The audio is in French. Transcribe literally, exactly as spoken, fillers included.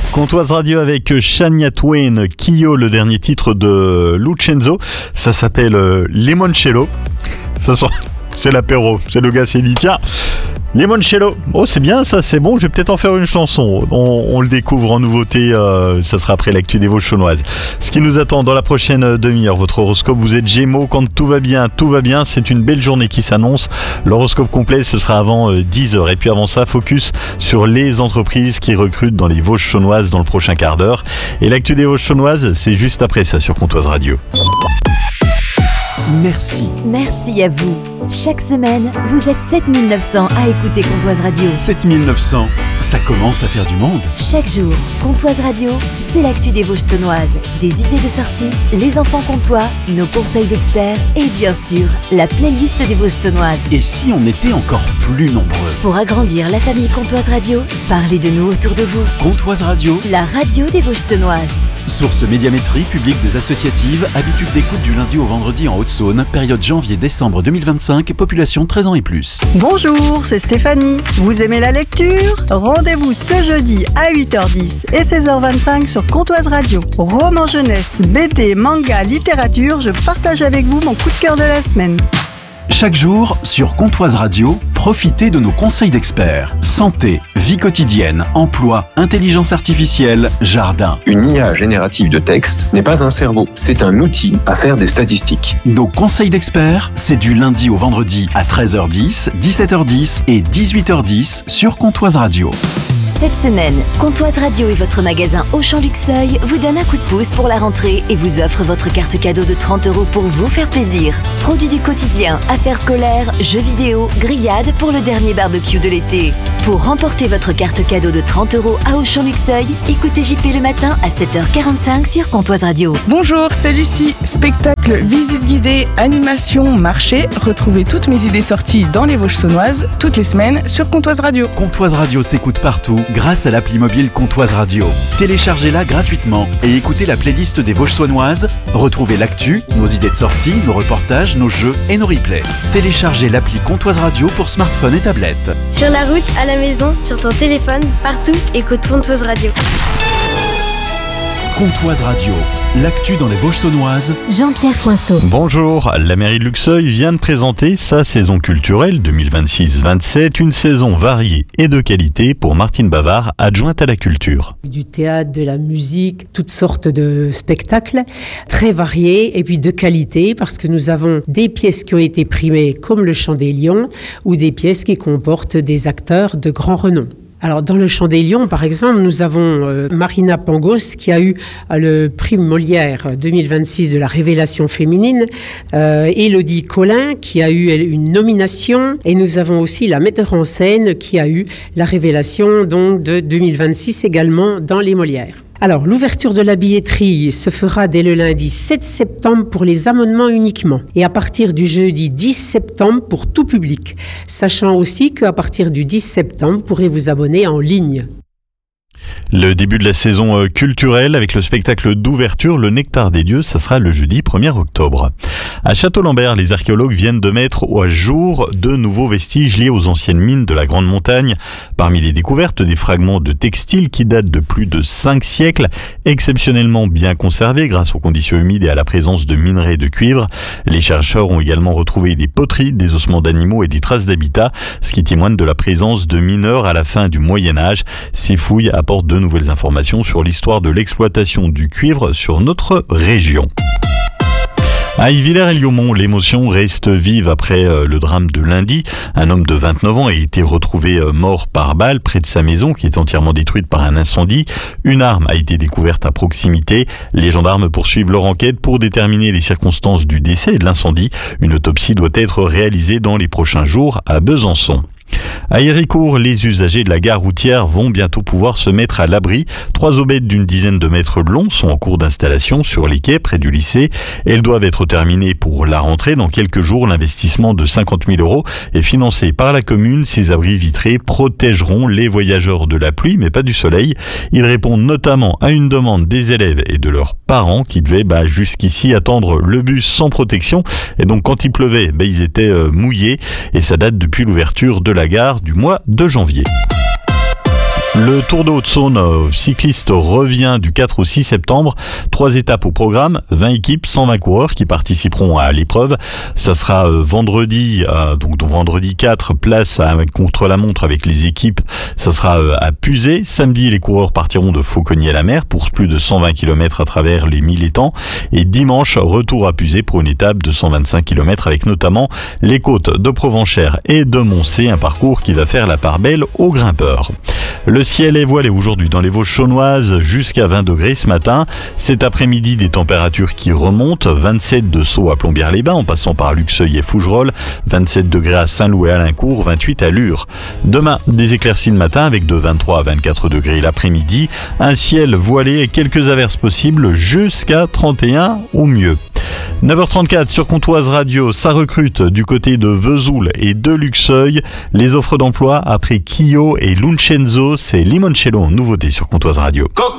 Comtoise Radio avec Shania Twain, Kyo, le dernier titre de Lucenzo. Ça s'appelle euh, Limoncello. Ça sent... C'est l'apéro. C'est le gars s'est dit tiens, Limoncello. Oh, c'est bien ça, c'est bon. Je vais peut-être en faire une chanson. On, on le découvre en nouveauté. Euh, ça sera après l'actu des Vosges chaunoises. Ce qui nous attend dans la prochaine demi-heure. Votre horoscope, vous êtes Gémeaux. Quand tout va bien, tout va bien. C'est une belle journée qui s'annonce. L'horoscope complet, ce sera avant euh, dix heures. Et puis avant ça, focus sur les entreprises qui recrutent dans les Vosges chaunoises dans le prochain quart d'heure. Et l'actu des Vosges chaunoises, c'est juste après ça sur Comtoise Radio. Merci. Merci à vous. Chaque semaine, vous êtes sept mille neuf cents à écouter Comtoise Radio. sept mille neuf cents, ça commence à faire du monde. Chaque jour, Comtoise Radio, c'est l'actu des Vosges saunoises. Des idées de sortie, les enfants comtois, nos conseils d'experts et bien sûr, la playlist des Vosges saunoises. Et si on était encore plus nombreux? Pour agrandir la famille Comtoise Radio, parlez de nous autour de vous. Comtoise Radio, la radio des Vosges saunoises. Source médiamétrie, publique des associatives, habitude d'écoute du lundi au vendredi en Haute-Saône, période janvier-décembre deux mille vingt-cinq, population treize ans et plus. Bonjour, c'est Stéphanie. Vous aimez la lecture? Rendez-vous ce jeudi à huit heures dix et seize heures vingt-cinq sur Comtoise Radio. Roman jeunesse, B D, manga, littérature, je partage avec vous mon coup de cœur de la semaine. Chaque jour, sur Comtoise Radio, profitez de nos conseils d'experts. Santé, vie quotidienne, emploi, intelligence artificielle, jardin. Une I A générative de texte n'est pas un cerveau, c'est un outil à faire des statistiques. Nos conseils d'experts, c'est du lundi au vendredi à treize heures dix, dix-sept heures dix et dix-huit heures dix sur Comtoise Radio. Cette semaine, Comtoise Radio et votre magasin Auchan Luxeuil vous donnent un coup de pouce pour la rentrée et vous offrent votre carte cadeau de trente euros pour vous faire plaisir. Produits du quotidien, affaires scolaires, jeux vidéo, grillades pour le dernier barbecue de l'été. Pour remporter votre carte cadeau de trente euros à Auchan Luxeuil, écoutez J P le matin à sept heures quarante-cinq sur Comtoise Radio. Bonjour, c'est Lucie. Spectacle, visite guidée, animation, marché. Retrouvez toutes mes idées sorties dans les Vosges saunoises toutes les semaines sur Comtoise Radio. Comtoise Radio s'écoute partout grâce à l'appli mobile Comtoise Radio. Téléchargez-la gratuitement et écoutez la playlist des Vosges saunoises. Retrouvez l'actu, nos idées de sortie, nos reportages, nos jeux et nos replays. Téléchargez l'appli Comtoise Radio pour smartphone et tablette. Sur la route, à la maison, sur ton téléphone, partout, écoute Comtoise Radio. Comtoise Radio, l'actu dans les Vosges saunoises. Jean-Pierre Coinceau. Bonjour, la mairie de Luxeuil vient de présenter sa saison culturelle deux mille vingt-six vingt-sept, une saison variée et de qualité pour Martine Bavard, adjointe à la culture. Du théâtre, de la musique, toutes sortes de spectacles très variés et puis de qualité parce que nous avons des pièces qui ont été primées comme le Chant des Lions ou des pièces qui comportent des acteurs de grand renom. Alors, dans le Chant des Lions, par exemple, nous avons euh, Marina Pangos qui a eu euh, le prix Molière deux mille vingt-six de la révélation féminine, euh, Élodie Collin qui a eu une nomination, et nous avons aussi la metteur en scène qui a eu la révélation donc de deux mille vingt-six également dans les Molières. Alors, l'ouverture de la billetterie se fera dès le lundi sept septembre pour les abonnements uniquement et à partir du jeudi dix septembre pour tout public, sachant aussi qu'à partir du dix septembre, vous pourrez vous abonner en ligne. Le début de la saison culturelle avec le spectacle d'ouverture Le Nectar des Dieux, ça sera le jeudi premier octobre. À Château-Lambert, les archéologues viennent de mettre au jour de nouveaux vestiges liés aux anciennes mines de la Grande Montagne. Parmi les découvertes, des fragments de textiles qui datent de plus de cinq siècles, exceptionnellement bien conservés grâce aux conditions humides et à la présence de minerais de cuivre. Les chercheurs ont également retrouvé des poteries, des ossements d'animaux et des traces d'habitat, ce qui témoigne de la présence de mineurs à la fin du Moyen-Âge. Ces fouilles apportent de nouvelles informations sur l'histoire de l'exploitation du cuivre sur notre région. À Yvillers-et-Liaumont, l'émotion reste vive après euh, le drame de lundi. Un homme de vingt-neuf ans a été retrouvé euh, mort par balle près de sa maison qui est entièrement détruite par un incendie. Une arme a été découverte à proximité. Les gendarmes poursuivent leur enquête pour déterminer les circonstances du décès et de l'incendie. Une autopsie doit être réalisée dans les prochains jours à Besançon. À Héricourt, les usagers de la gare routière vont bientôt pouvoir se mettre à l'abri. Trois aubettes d'une dizaine de mètres de long sont en cours d'installation sur les quais près du lycée. Elles doivent être terminées pour la rentrée. Dans quelques jours, l'investissement de cinquante mille euros est financé par la commune. Ces abris vitrés protégeront les voyageurs de la pluie, mais pas du soleil. Ils répondent notamment à une demande des élèves et de leurs parents qui devaient bah, jusqu'ici attendre le bus sans protection. Et donc quand il pleuvait, bah, ils étaient euh, mouillés. Et ça date depuis l'ouverture de la gare du mois de janvier. Le Tour de Haute-Saône euh, cycliste revient du quatre au six septembre. Trois étapes au programme, vingt équipes, cent vingt coureurs qui participeront à l'épreuve. Ça sera euh, vendredi, euh, donc, donc vendredi quatre, place à, contre la montre avec les équipes. Ça sera euh, à Puzet. Samedi, les coureurs partiront de Fauconnier-la-Mer pour plus de cent vingt kilomètres à travers les mille étangs. Et dimanche, retour à Puzet pour une étape de cent vingt-cinq kilomètres avec notamment les côtes de Provenchères et de Moncé, un parcours qui va faire la part belle aux grimpeurs. Le ciel est voilé aujourd'hui dans les Vosges saunoises jusqu'à vingt degrés ce matin. Cet après-midi, des températures qui remontent. vingt-sept de Sceaux à Plombières-les-Bains en passant par Luxeuil et Fougerolles. vingt-sept degrés à Saint-Loup et Alincourt. vingt-huit à Lure. Demain, des éclaircies le matin avec de vingt-trois à vingt-quatre degrés l'après-midi. Un ciel voilé et quelques averses possibles jusqu'à trente et un au mieux. neuf heures trente-quatre sur Comtoise Radio, ça recrute du côté de Vesoul et de Luxeuil. Les offres d'emploi après Kyo et Luncenzo, c'est Limoncello, nouveauté sur Comtoise Radio. Coco